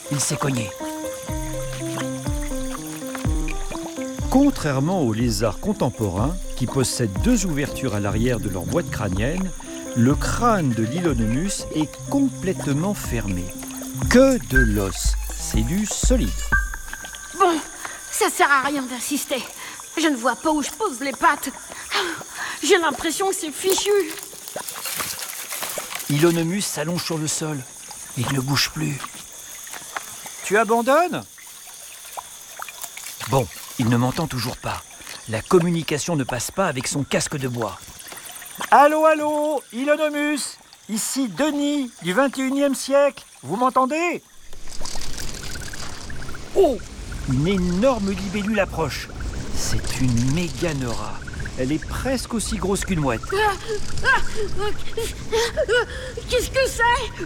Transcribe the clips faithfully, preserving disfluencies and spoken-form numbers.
il s'est cogné. Contrairement aux lézards contemporains, qui possèdent deux ouvertures à l'arrière de leur boîte crânienne, le crâne de l'Hylonomus est complètement fermé. Que de l'os, c'est du solide. Bon, ça sert à rien d'insister. Je ne vois pas où je pose les pattes. J'ai l'impression que c'est fichu. Hylonomus s'allonge sur le sol. Il ne bouge plus. Tu abandonnes ? Bon, il ne m'entend toujours pas. La communication ne passe pas avec son casque de bois. Allô, allô, Hylonomus, ici Denis, du vingt et unième siècle. Vous m'entendez ? Oh, une énorme libellule approche. C'est une méganera. Elle est presque aussi grosse qu'une mouette. Qu'est-ce que c'est ?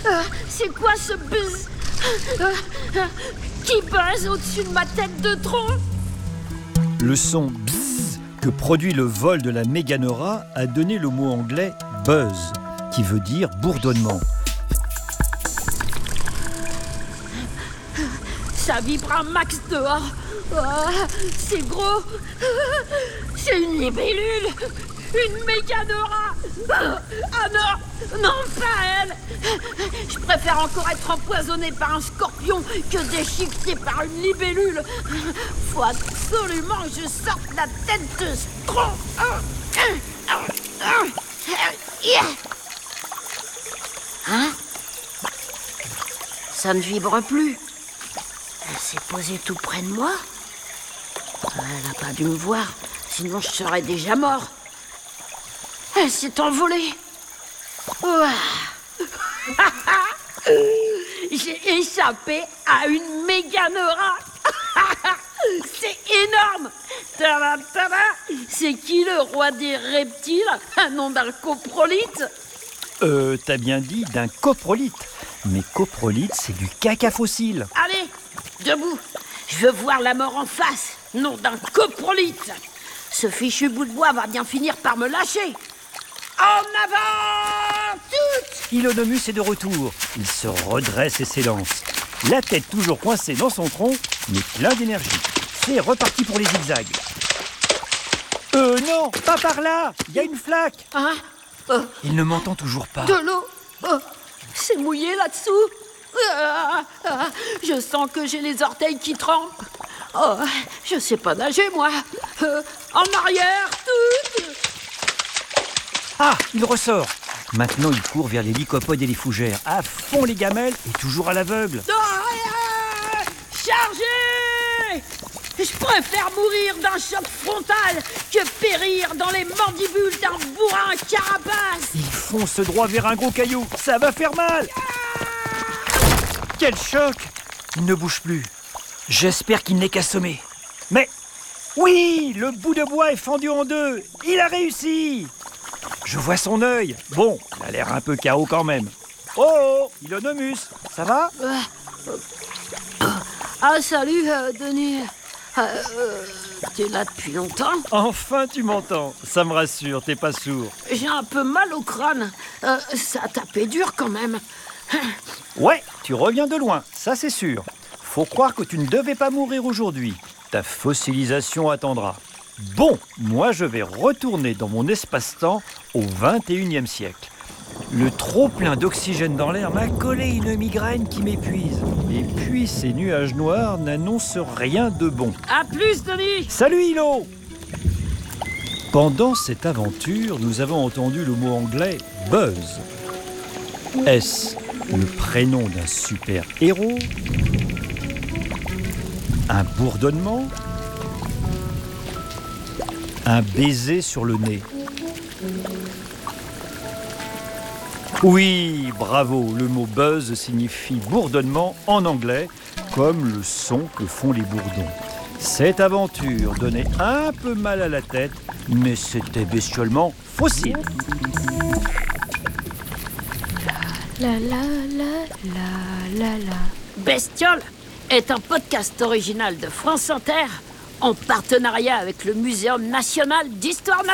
C'est quoi ce buzz ? Qui buzz au-dessus de ma tête de tronc ? Le son bzzz que produit le vol de la méganera a donné le mot anglais buzz, qui veut dire bourdonnement. Ça vibre un max dehors. Oh, c'est gros. C'est une libellule. Une méganera. Ah non, non, pas elle. Je préfère encore être empoisonné par un scorpion que déchiqueté par une libellule. Faut absolument que je sorte la tête de ce tronc. Hein ? Ça ne vibre plus. Elle s'est posée tout près de moi. Elle n'a pas dû me voir, sinon je serais déjà mort. Elle s'est envolée. Ouah. J'ai échappé à une méganera. C'est énorme. Tada, tada. C'est qui le roi des reptiles? Un nom d'un coprolite? Euh, t'as bien dit d'un coprolite. Mais coprolite, c'est du caca fossile. Allez, debout. Je veux voir la mort en face. Nom d'un coprolite. Ce fichu bout de bois va bien finir par me lâcher. En avant toutes! Hylonomus est de retour. Il se redresse et s'élance. La tête toujours coincée dans son tronc, mais plein d'énergie. C'est reparti pour les zigzags. Euh, non, pas par là. Il y a une flaque. Hein? Oh, Il ne m'entend toujours pas. de l'eau. Oh, c'est mouillé là-dessous. Ah, ah, je sens que j'ai les orteils qui trempent. Oh, je sais pas nager, moi. Euh, en arrière, toutes! Ah, il ressort. Maintenant, il court vers les lycopodes et les fougères. À fond les gamelles et toujours à l'aveugle. Ah, chargez! Je préfère mourir d'un choc frontal que périr dans les mandibules d'un bourrin carapace. Il fonce droit vers un gros caillou. Ça va faire mal. Quel choc! Il ne bouge plus. J'espère qu'il n'est qu'assommé. Mais oui, le bout de bois est fendu en deux. Il a réussi. Je vois son œil. Bon, il a l'air un peu K O quand même. Oh, oh, Hylonomus, ça va? Ah, salut, euh, Denis. Euh, euh, t'es là depuis longtemps? Enfin, tu m'entends. Ça me rassure, t'es pas sourd. J'ai un peu mal au crâne. Euh, ça a tapé dur quand même. Ouais, tu reviens de loin, ça c'est sûr. Faut croire que tu ne devais pas mourir aujourd'hui. Ta fossilisation attendra. Bon, moi je vais retourner dans mon espace-temps au vingt et unième siècle. Le trop-plein d'oxygène dans l'air m'a collé une migraine qui m'épuise. Et puis ces nuages noirs n'annoncent rien de bon. À plus, Denis. Salut Hilo! Pendant cette aventure, nous avons entendu le mot anglais « buzz ». Est-ce le prénom d'un super-héros? Un bourdonnement? Un baiser sur le nez? Oui, bravo, le mot buzz signifie bourdonnement en anglais, comme le son que font les bourdons. Cette aventure donnait un peu mal à la tête, mais c'était bestiolement fossile. La la la la la la. Bestiole est un podcast original de France Inter en partenariat avec le Muséum national d'histoire naturelle.